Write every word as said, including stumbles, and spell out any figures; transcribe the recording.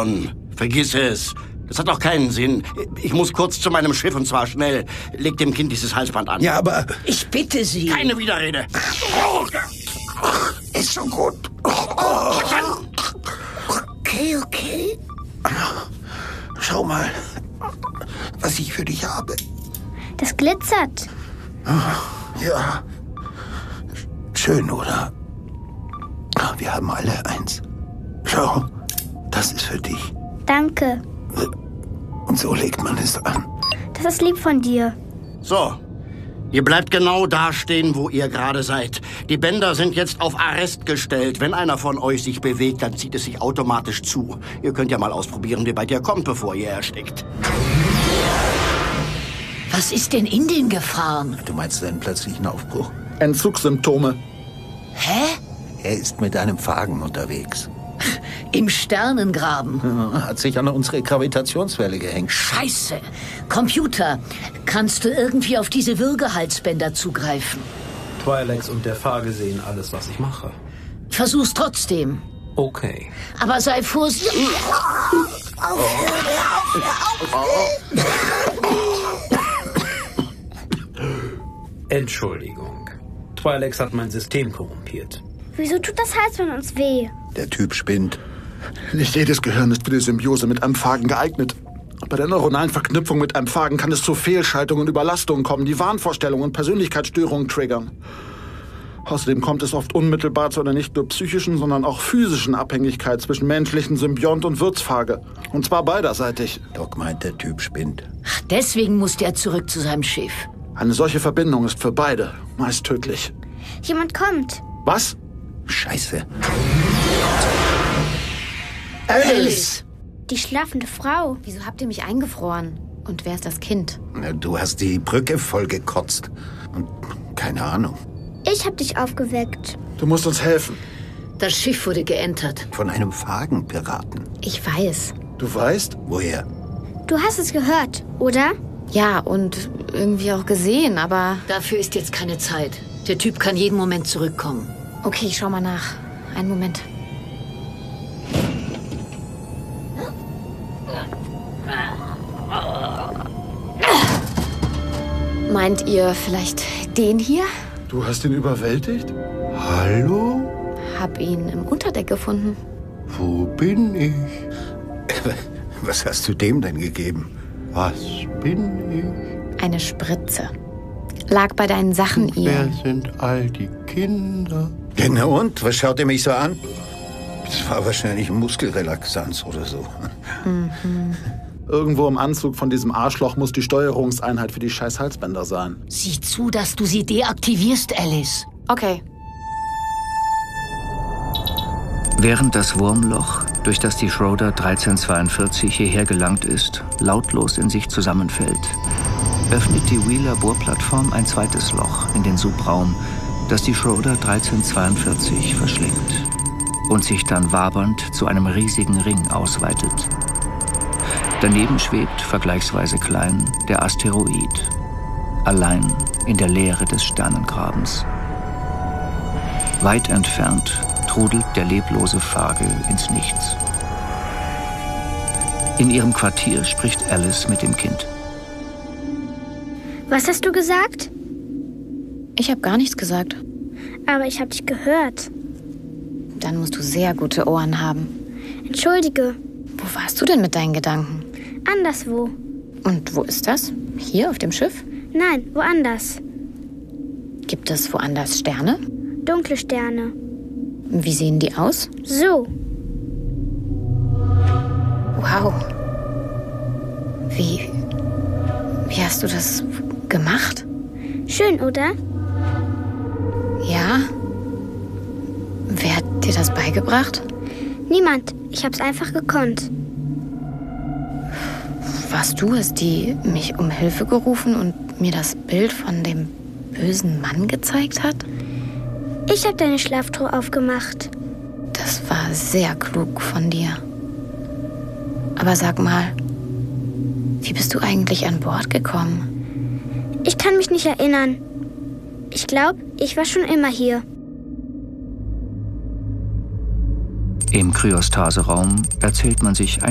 schon. Vergiss es. Das hat doch keinen Sinn. Ich muss kurz zu meinem Schiff und zwar schnell. Leg dem Kind dieses Halsband an. Ja, aber... Ich bitte Sie. Keine Widerrede. Ist schon gut. Okay, okay. Schau mal, was ich für dich habe. Das glitzert. Ja. Schön, oder? Wir haben alle eins. Schau, das ist für dich. Danke. Und so legt man es an. Das ist lieb von dir. So. Ihr bleibt genau da stehen, wo ihr gerade seid. Die Bänder sind jetzt auf Arrest gestellt. Wenn einer von euch sich bewegt, dann zieht es sich automatisch zu. Ihr könnt ja mal ausprobieren, wie weit ihr kommt, bevor ihr erstickt. Was ist denn in den gefahren? Du meinst einen plötzlichen Aufbruch? Entzugssymptome. Hä? Er ist mit einem Fagen unterwegs. Im Sternengraben. Ja, hat sich an unsere Gravitationswelle gehängt. Scheiße. Computer, kannst du irgendwie auf diese Würgehalsbänder zugreifen? Twi'leks und der Fage sehen alles, was ich mache. Versuch's trotzdem. Okay. Aber sei vorsichtig. Entschuldigung. Twi'leks hat mein System korrumpiert. Wieso tut das Halsband uns weh? Der Typ spinnt. Nicht jedes Gehirn ist für die Symbiose mit einem Phagen geeignet. Bei der neuronalen Verknüpfung mit einem Phagen kann es zu Fehlschaltungen und Überlastungen kommen, die Wahnvorstellungen und Persönlichkeitsstörungen triggern. Außerdem kommt es oft unmittelbar zu einer nicht nur psychischen, sondern auch physischen Abhängigkeit zwischen menschlichen Symbiont und Wirtsphage. Und zwar beiderseitig. Doc meint, der Typ spinnt. Ach, deswegen musste er zurück zu seinem Schiff. Eine solche Verbindung ist für beide meist tödlich. Jemand kommt. Was? Scheiße. Alice! Die schlafende Frau. Wieso habt ihr mich eingefroren? Und wer ist das Kind? Du hast die Brücke vollgekotzt. Und keine Ahnung. Ich hab dich aufgeweckt. Du musst uns helfen. Das Schiff wurde geentert. Von einem Phagenpiraten. Ich weiß. Du weißt? Woher? Du hast es gehört, oder? Ja, und irgendwie auch gesehen, aber... Dafür ist jetzt keine Zeit. Der Typ kann jeden Moment zurückkommen. Okay, ich schau mal nach. Einen Moment. Meint ihr vielleicht den hier? Du hast ihn überwältigt? Hallo? Hab ihn im Unterdeck gefunden. Wo bin ich? Was hast du dem denn gegeben? Was bin ich? Eine Spritze. Lag bei deinen Sachen, Und ihr. wer sind all die Kinder? Genau, und? Was schaut ihr mich so an? Das war wahrscheinlich Muskelrelaxanz oder so. Mhm. Irgendwo im Anzug von diesem Arschloch muss die Steuerungseinheit für die scheiß Halsbänder sein. Sieh zu, dass du sie deaktivierst, Alice. Okay. Während das Wurmloch, durch das die Schroeder dreizehn zweiundvierzig hierher gelangt ist, lautlos in sich zusammenfällt, öffnet die Wheeler-Bohrplattform ein zweites Loch in den Subraum, das die Schroeder dreizehn zweiundvierzig verschlingt und sich dann wabernd zu einem riesigen Ring ausweitet. Daneben schwebt, vergleichsweise klein, der Asteroid, allein in der Leere des Sternengrabens. Weit entfernt trudelt der leblose Phage ins Nichts. In ihrem Quartier spricht Alice mit dem Kind. Was hast du gesagt? Ich habe gar nichts gesagt. Aber ich hab dich gehört. Dann musst du sehr gute Ohren haben. Entschuldige. Wo warst du denn mit deinen Gedanken? Anderswo. Und wo ist das? Hier auf dem Schiff? Nein, woanders. Gibt es woanders Sterne? Dunkle Sterne. Wie sehen die aus? So. Wow. Wie... Wie hast du das gemacht? Schön, oder? Ja. Wer hat dir das beigebracht? Niemand. Ich hab's einfach gekonnt. Warst du es, die mich um Hilfe gerufen und mir das Bild von dem bösen Mann gezeigt hat? Ich hab deine Schlaftruhe aufgemacht. Das war sehr klug von dir. Aber sag mal, wie bist du eigentlich an Bord gekommen? Ich kann mich nicht erinnern. Ich glaube, ich war schon immer hier. Im Kryostaseraum erzählt man sich ein